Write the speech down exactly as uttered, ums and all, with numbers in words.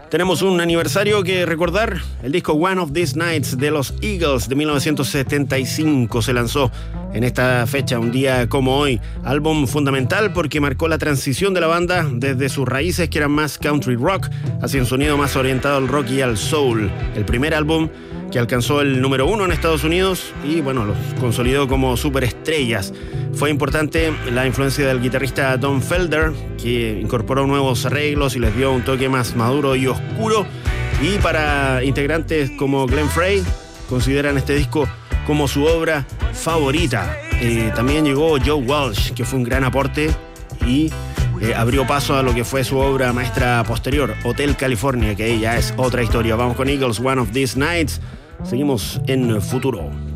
Tenemos un aniversario que recordar. El disco One of These Nights de los Eagles de mil novecientos setenta y cinco se lanzó en esta fecha, un día como hoy. Álbum fundamental porque marcó la transición de la banda desde sus raíces, que eran más country rock, hacia un sonido más orientado al rock y al soul. El primer álbum que alcanzó el número uno en Estados Unidos y, bueno, los consolidó como superestrellas. Fue importante la influencia del guitarrista Tom Felder, que incorporó nuevos arreglos y les dio un toque más maduro y oscuro. Y para integrantes como Glenn Frey, consideran este disco como su obra favorita. Eh, también llegó Joe Walsh, que fue un gran aporte y eh, abrió paso a lo que fue su obra maestra posterior, Hotel California, que ya es otra historia. Vamos con Eagles, One of These Nights. Seguimos en Futuro.